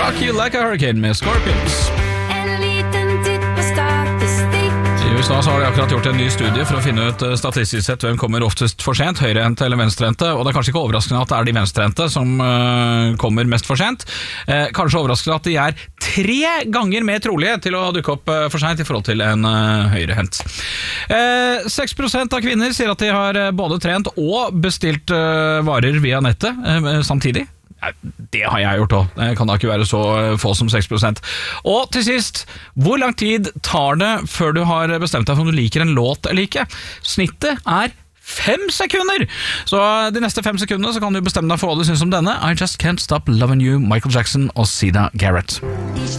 Rock You Like a Hurricane med Scorpions. I USA så har de akkurat gjort en ny studie for å finne ut statistisk sett hvem kommer oftest for sent, høyrehendte eller venstrehendte, og det er kanskje ikke overraskende at det er de venstrehendte som kommer mest for sent. Kanskje overraskende at de er 3 ganger mer trolige til å dukke opp for sent i forhold til en høyrehendt. 6% av kvinner sier at de har både trent og bestilt varer via nettet samtidig. Det har jeg gjort også. Det kan da ikke være så få som 6%. Og til sist, hvor lang tid tar det før du har bestemt deg for om du liker en låt eller ikke? Snittet er 5 sekunder! Så de neste 5 sekundene så kan du bestemme deg for hva du synes om denne. I Just Can't Stop Loving You, Michael Jackson og Sida Garrett.